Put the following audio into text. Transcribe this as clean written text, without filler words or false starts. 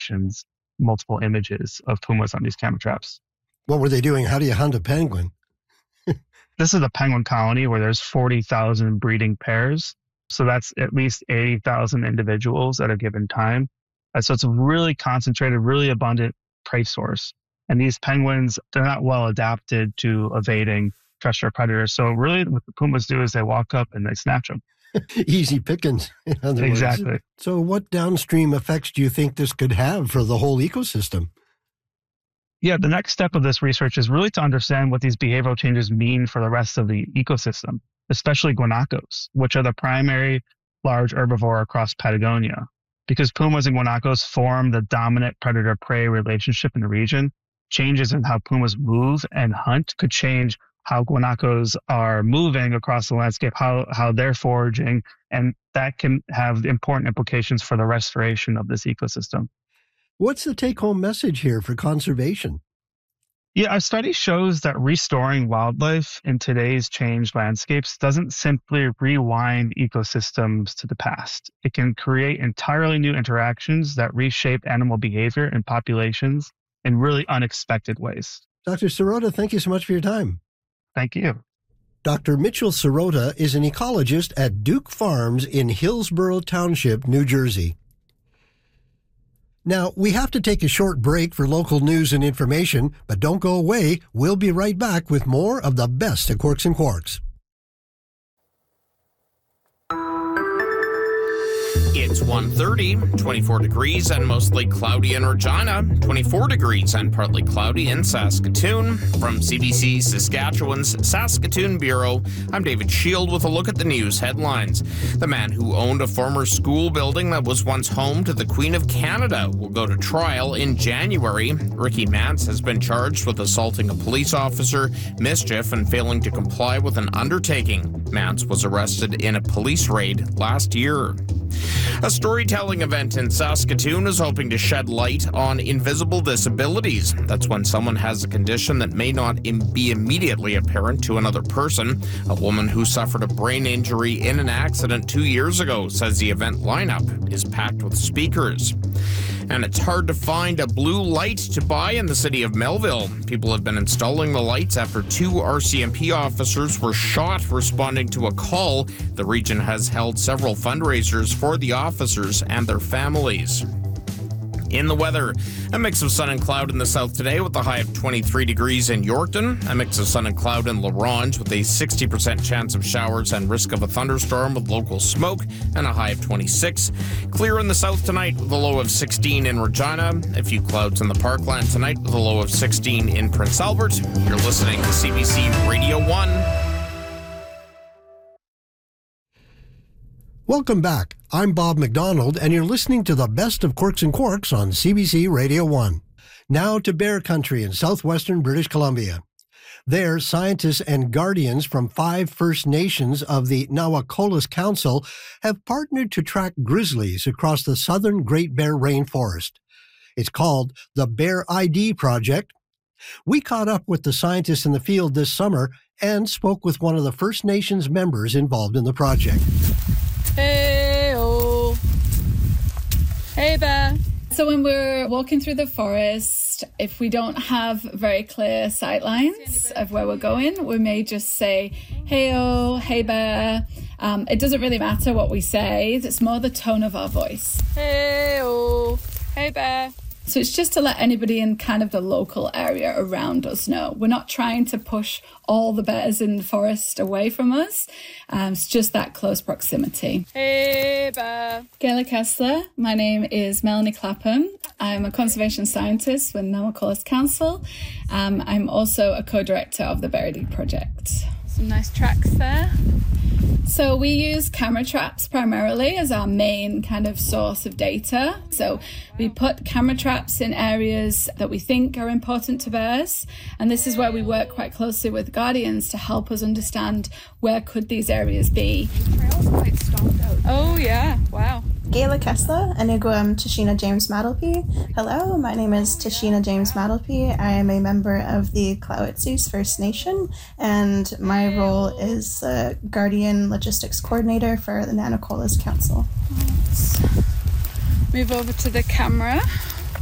multiple images of pumas on these camera traps. What were they doing? How do you hunt a penguin? This is a penguin colony where there's 40,000 breeding pairs. So that's at least 80,000 individuals at a given time. So it's a really concentrated, really abundant prey source. And these penguins, they're not well adapted to evading terrestrial predators. So really what the pumas do is they walk up and they snatch them. Easy pickings, in other words. Exactly. So what downstream effects do you think this could have for the whole ecosystem? Yeah, the next step of this research is really to understand what these behavioral changes mean for the rest of the ecosystem, especially guanacos, which are the primary large herbivore across Patagonia. Because pumas and guanacos form the dominant predator-prey relationship in the region, changes in how pumas move and hunt could change how guanacos are moving across the landscape, how they're foraging, and that can have important implications for the restoration of this ecosystem. What's the take-home message here for conservation? Yeah, our study shows that restoring wildlife in today's changed landscapes doesn't simply rewind ecosystems to the past. It can create entirely new interactions that reshape animal behavior and populations in really unexpected ways. Dr. Sirota, thank you so much for your time. Thank you. Dr. Mitchell Sirota is an ecologist at Duke Farms in Hillsborough Township, New Jersey. Now, we have to take a short break for local news and information, but don't go away. We'll be right back with more of the best of Quirks and Quarks. It's 1:30, 24 degrees and mostly cloudy in Regina, 24 degrees and partly cloudy in Saskatoon. From CBC Saskatchewan's Saskatoon Bureau, I'm David Shield with a look at the news headlines. The man who owned a former school building that was once home to the Queen of Canada will go to trial in January. Ricky Mance has been charged with assaulting a police officer, mischief, and failing to comply with an undertaking. Mance was arrested in a police raid last year. A storytelling event in Saskatoon is hoping to shed light on invisible disabilities. That's when someone has a condition that may not be immediately apparent to another person. A woman who suffered a brain injury in an accident 2 years ago says the event lineup is packed with speakers. And it's hard to find a blue light to buy in the city of Melville. People have been installing the lights after 2 RCMP officers were shot responding to a call. The region has held several fundraisers for the officers and their families. In the weather, a mix of sun and cloud in the south today with a high of 23 degrees in Yorkton, a mix of sun and cloud in La Ronge with a 60% chance of showers and risk of a thunderstorm with local smoke, and a high of 26. Clear in the south tonight with a low of 16 in Regina, a few clouds in the Parkland tonight with a low of 16 in Prince Albert. You're listening to CBC Radio 1. Welcome back. I'm Bob McDonald, and you're listening to the best of Quirks and Quarks on CBC Radio 1. Now to Bear Country in southwestern British Columbia. There, scientists and guardians from 5 First Nations of the Nawakolas Council have partnered to track grizzlies across the southern Great Bear Rainforest. It's called the Bear ID Project. We caught up with the scientists in the field this summer and spoke with one of the First Nations members involved in the project. Hey-oh. Hey, Bear. So when we're walking through the forest, if we don't have very clear sight lines of where we're going, we may just say, hey-oh, hey, Bear. It doesn't really matter what we say. It's more the tone of our voice. Hey-oh, hey, Bear. So it's just to let anybody in kind of the local area around us know. We're not trying to push all the bears in the forest away from us. It's just that close proximity. Hey, bear. Gaila Kessler. My name is Melanie Clapham. I'm a conservation scientist with Nawakolas Council. I'm also a co-director of the Bear ID Project. Some nice tracks there. So we use camera traps primarily as our main kind of source of data. So we put camera traps in areas that we think are important to bears. And this is where we work quite closely with guardians to help us understand where could these areas be. The trail's quite stomped out. Oh yeah, wow. Gaila Kessler, Aniguam Tashina James Maddalpy. Hello, my name is Tashina James Maddalpy. I am a member of the Clowetsis First Nation, and my role is Guardian Logistics Coordinator for the Nawakolas Council. Let's move over to the camera.